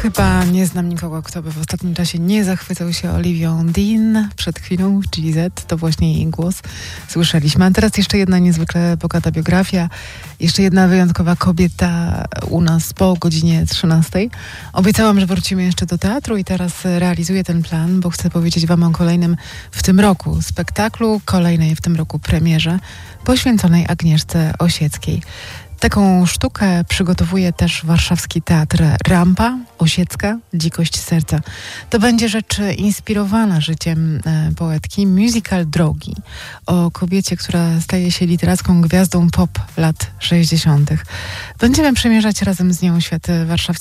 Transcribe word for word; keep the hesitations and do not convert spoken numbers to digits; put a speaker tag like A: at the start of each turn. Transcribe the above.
A: Chyba nie znam nikogo, kto by w ostatnim czasie nie zachwycał się Olivią Dean. Przed chwilą G Z, to właśnie jej głos słyszeliśmy. A teraz jeszcze jedna niezwykle bogata biografia. Jeszcze jedna wyjątkowa kobieta u nas po godzinie trzynastej. Obiecałam, że wrócimy jeszcze do teatru i teraz realizuję ten plan, bo chcę powiedzieć wam o kolejnym w tym roku spektaklu, kolejnej w tym roku premierze poświęconej Agnieszce Osieckiej. Taką sztukę przygotowuje też warszawski teatr Rampa, Osiecka, Dzikość serca. To będzie rzecz inspirowana życiem e, poetki, musical Drogi, o kobiecie, która staje się literacką gwiazdą pop lat sześćdziesiątych. Będziemy przemierzać razem z nią świat warszawski.